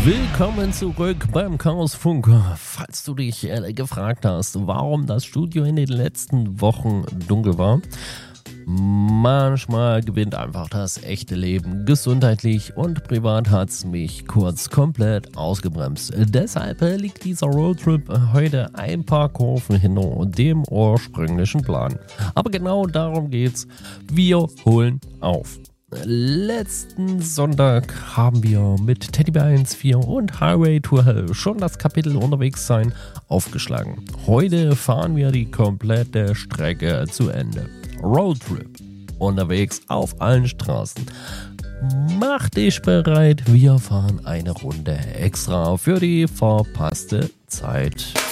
Willkommen zurück beim Chaosfunk. Falls du dich gefragt hast, warum das Studio in den letzten Wochen dunkel war, manchmal gewinnt einfach das echte Leben. Gesundheitlich und privat hat's mich kurz komplett ausgebremst. Deshalb liegt dieser Roadtrip heute ein paar Kurven hinter dem ursprünglichen Plan. Aber genau darum geht's. Wir holen auf. Letzten Sonntag haben wir mit Teddybär 1.4 und Highway to Hell schon das Kapitel Unterwegs sein aufgeschlagen. Heute fahren wir die komplette Strecke zu Ende. Roadtrip. Unterwegs auf allen Straßen. Mach dich bereit, wir fahren eine Runde extra für die verpasste Zeit.